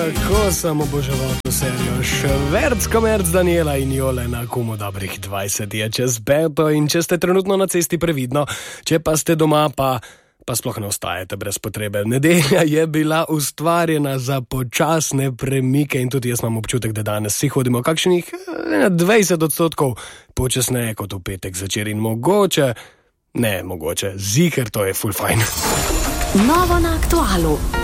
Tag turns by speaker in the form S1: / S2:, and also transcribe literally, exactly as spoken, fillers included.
S1: Kako sem oboževal to serijo. Šverc, komerc, Daniela in Jole na komu dobrih dvajset je čez peto in če ste trenutno na cesti, previdno, če pa ste doma, pa, pa sploh ne ostajate brez potrebe. Nedelja je bila ustvarjena za počasne premike in tudi jaz imam občutek, da danes vsi hodimo kakšnih dvajset odstotkov počasneje kot v petek zvečer in mogoče, ne mogoče, ziher to je ful fajn.
S2: Novo na Aktualu.